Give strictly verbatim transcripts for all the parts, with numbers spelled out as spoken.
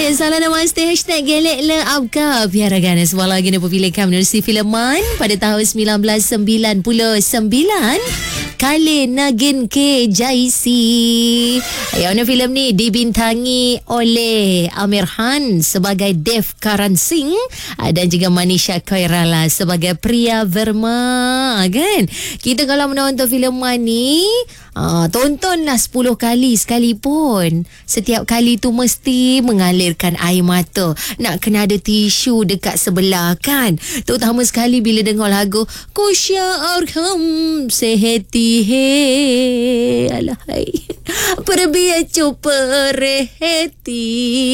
Ya, salah namaste. Hashtag gelek le abka. Biar ganas wala gini pemilikan menerusi filman pada tahun sembilan belas sembilan puluh sembilan. Kali Nagin K. Jaisi. Yang filem ni dibintangi oleh Amir Khan sebagai Dev Karan Singh dan juga Manisha Koirala sebagai Priya Verma, kan? Kita kalau menonton filem ni, Uh, tontonlah sepuluh kali sekalipun. Setiap kali tu mesti mengalirkan air mata. Nak kena ada tisu dekat sebelah, kan? Terutama sekali bila dengar lagu Kusya Arham Seheti He. Alahai Perbiya Cupa Reheti.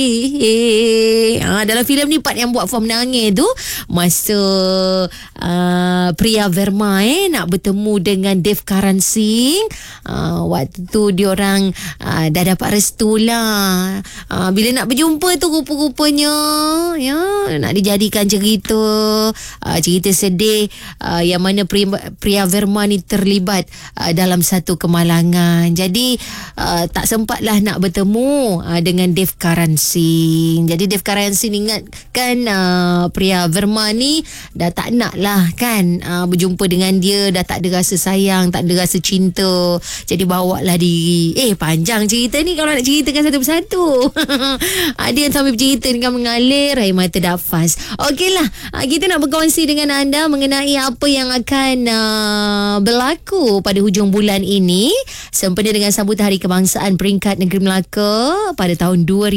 Ha, dalam filem ni part yang buat form nangis tu masa uh, Priya Verma eh nak bertemu dengan Dev Karan Singh. Uh, waktu tu diorang uh, dah dapat restu lah. Uh, bila nak berjumpa tu rupa-rupanya ya, nak dijadikan cerita uh, cerita sedih uh, yang mana Priya, Priya Verma ni terlibat uh, dalam satu kemalangan. Jadi uh, tak sempatlah nak bertemu uh, dengan Dev Karan Singh. Jadi Dev Karan Singh ingatkan uh, Priya Verma ni dah tak nak lah, kan, uh, berjumpa dengan dia. Dah tak ada rasa sayang, tak ada rasa cinta. Jadi bawa lah diri. Eh, panjang cerita ni kalau nak ceritakan satu persatu. Ada yang sambil bercerita dengan mengalir air mata dafas. Okeylah, kita nak berkongsi dengan anda mengenai apa yang akan uh, berlaku pada hujung bulan ini sempena dengan sambutan Hari Kebangsaan peringkat Negeri Melaka pada tahun dua ribu